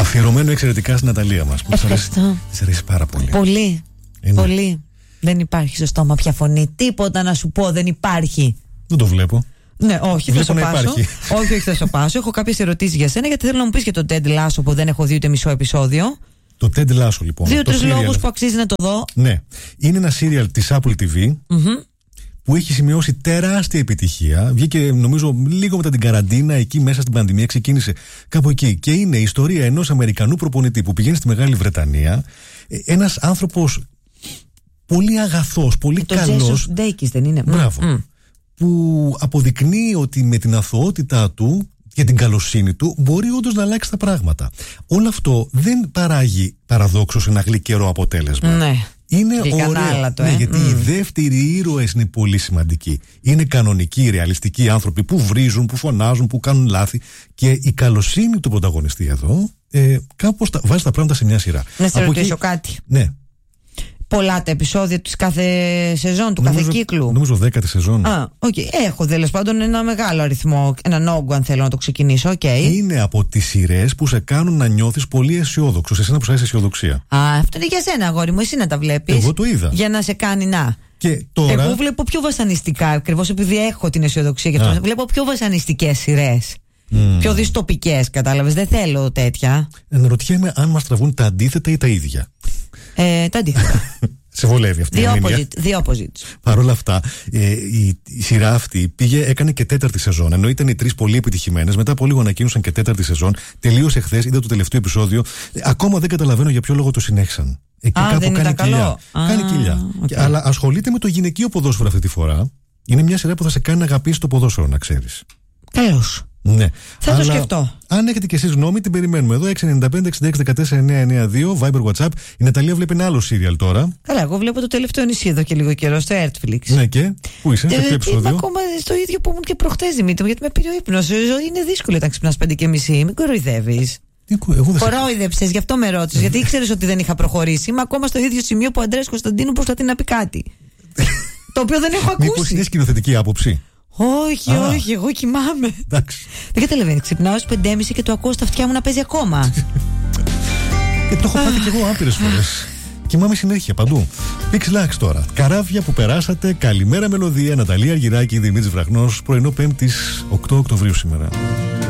Αφιερωμένο εξαιρετικά στην Ναταλία μας. Ευχαριστώ. Της αρέσει πάρα πολύ. Πολύ. Πολύ. Δεν υπάρχει στο στόμα πια φωνή. Τίποτα να σου πω, δεν υπάρχει. Δεν το βλέπω. Ναι, όχι, θα σοπάσω. Όχι, θα σοπάσω. Έχω κάποιες ερωτήσεις για σένα, γιατί θέλω να μου πεις και τον Ted Lasso που δεν έχω δει ούτε μισό επεισόδιο. Το Ted Lasso, λοιπόν. 2-3 λόγους που αξίζει να το δω. Ναι. Είναι ένα σύριαλ της Apple TV. Που έχει σημειώσει τεράστια επιτυχία. Βγήκε, νομίζω, λίγο μετά την καραντίνα, εκεί μέσα στην πανδημία, ξεκίνησε κάπου εκεί. Και είναι η ιστορία ενός Αμερικανού προπονητή που πηγαίνει στη Μεγάλη Βρετανία. Ένας άνθρωπος πολύ αγαθός, πολύ καλός. Το Jason Sudeikis δεν είναι? Μπράβο. Που αποδεικνύει ότι με την αθωότητά του και την καλοσύνη του μπορεί όντως να αλλάξει τα πράγματα. Όλο αυτό δεν παράγει παραδόξως ένα γλυκερό αποτέλεσμα. Ναι. Είναι ωραίο. Ναι, γιατί οι δεύτεροι ήρωες είναι πολύ σημαντικοί. Είναι κανονικοί, ρεαλιστικοί άνθρωποι που βρίζουν, που φωνάζουν, που κάνουν λάθη. Και η καλοσύνη του πρωταγωνιστή εδώ κάπως βάζει τα πράγματα σε μια σειρά. Να σε ρωτήσω κάτι. Ναι. Πολλά τα επεισόδια της κάθε σεζόν, του κάθε κύκλου. Νομίζω 10η σεζόν. Έχω τέλος πάντων ένα μεγάλο αριθμό, έναν όγκο αν θέλω να το ξεκινήσω. Είναι από τις σειρές που σε κάνουν να νιώθεις πολύ αισιόδοξο. Σε εσένα που σου αρέσει αισιοδοξία. Αυτό είναι για σένα, αγόρι μου, εσύ να τα βλέπεις. Εγώ το είδα. Για να σε κάνει να. Και τώρα... Εγώ βλέπω πιο βασανιστικά, ακριβώς επειδή έχω την αισιοδοξία και αυτό. Βλέπω πιο βασανιστικές σειρές. Πιο δυστοπικές, κατάλαβες. Δεν θέλω τέτοια. Αναρωτιέμαι αν μας τραβούν τα αντίθετα ή τα ίδια. Τα αντίθετα. Σε βολεύει αυτή η ερμηνεία. The opposites. Παρ' όλα αυτά, η σειρά αυτή έκανε και 4η σεζόν. Ενώ ήταν οι 3 πολύ επιτυχημένες, μετά από λίγο ανακοίνωσαν και 4η σεζόν. Τελείωσε χθες, είδα το τελευταίο επεισόδιο. Ακόμα δεν καταλαβαίνω για ποιο λόγο το συνέχισαν. Εκεί κάπου κάνει κοιλιά. Κάνει κοιλιά. Αλλά ασχολείται με το γυναικείο ποδόσφαιρο αυτή τη φορά. Είναι μια σειρά που θα σε κάνει να αγαπήσεις το ποδόσφαιρο, να ξέρεις. Καλώς. Ναι. Θα το σκεφτώ. Αν έχετε κι εσείς γνώμη, την περιμένουμε εδώ. 695-66-14-992, Viber, WhatsApp. Η Ναταλία βλέπει ένα άλλο σύριαλ τώρα. Καλά, εγώ βλέπω το τελευταίο νησί εδώ και λίγο καιρό στο Netflix. Ναι, και πού είσαι, σε ποιο επεισόδιο? Είμαι ακόμα στο ίδιο που ήμουν και προχτές, Δημήτρη, γιατί με πήρε ο ύπνος. Είναι δύσκολο όταν ξυπνάς 5:30. Μην κοροϊδεύεις. Κορόιδεψες, γι' αυτό με ρώτησες. Γιατί ήξερες ότι δεν είχα προχωρήσει. Είμαι ακόμα στο ίδιο σημείο που ο Αντρέας Κωνσταντίνου προσπαθεί να πει κάτι. Το οποίο δεν έχω ακούσει. Μήπως είναι σκηνοθετική άποψη? Όχι, εγώ κοιμάμαι. Εντάξει. Δεν καταλαβαίνω. Ξυπνάω στις 5:30 και το ακούω στα αυτιά μου να παίζει ακόμα. Το έχω πάθει κι εγώ άπειρες φορές. Κοιμάμαι συνέχεια παντού. Pixlax τώρα. Καράβια που περάσατε. Καλημέρα μελωδία. Ναταλία Αργυράκη, Δημήτρης Βραχνός. Πρωινό 5ης 8 Οκτωβρίου σήμερα.